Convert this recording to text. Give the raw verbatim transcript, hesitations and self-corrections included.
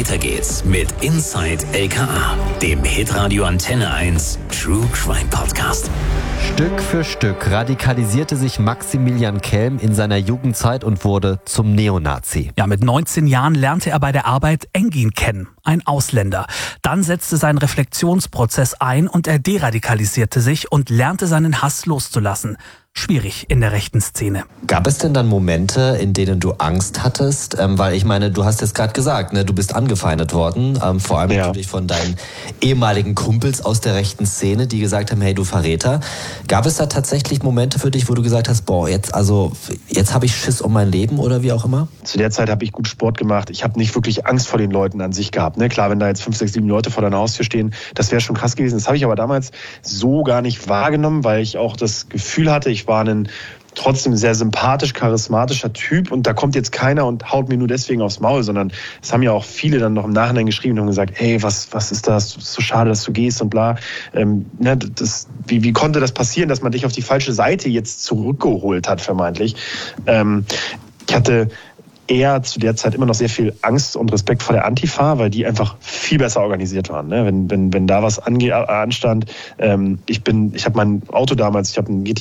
Weiter geht's mit Inside L K A, dem Hitradio Antenne eins True Crime Podcast. Stück für Stück radikalisierte sich Maximilian Kelm in seiner Jugendzeit und wurde zum Neonazi. Ja, mit neunzehn Jahren lernte er bei der Arbeit Engin kennen, ein Ausländer. Dann setzte sein Reflexionsprozess ein und er deradikalisierte sich und lernte seinen Hass loszulassen. Schwierig in der rechten Szene. Gab es denn dann Momente, in denen du Angst hattest? Ähm, weil ich meine, du hast jetzt gerade gesagt, ne, du bist angefeindet worden, ähm, vor allem ja. natürlich von deinen ehemaligen Kumpels aus der rechten Szene, die gesagt haben, hey, du Verräter. Gab es da tatsächlich Momente für dich, wo du gesagt hast, boah, jetzt also jetzt habe ich Schiss um mein Leben oder wie auch immer? Zu der Zeit habe ich gut Sport gemacht. Ich habe nicht wirklich Angst vor den Leuten an sich gehabt. Ne? Klar, wenn da jetzt fünf, sechs, sieben Leute vor deiner Haustür stehen, das wäre schon krass gewesen. Das habe ich aber damals so gar nicht wahrgenommen, weil ich auch das Gefühl hatte, ich war ein trotzdem sehr sympathisch, charismatischer Typ und da kommt jetzt keiner und haut mir nur deswegen aufs Maul, sondern es haben ja auch viele dann noch im Nachhinein geschrieben und gesagt, hey, was, was ist das? So schade, dass du gehst und bla. Ähm, ne, das, wie, wie konnte das passieren, dass man dich auf die falsche Seite jetzt zurückgeholt hat, vermeintlich? Ähm, ich hatte eher zu der Zeit immer noch sehr viel Angst und Respekt vor der Antifa, weil die einfach viel besser organisiert waren. Ne? Wenn, wenn, wenn da was ange- anstand, ähm, ich bin, ich habe mein Auto damals, ich habe ein G T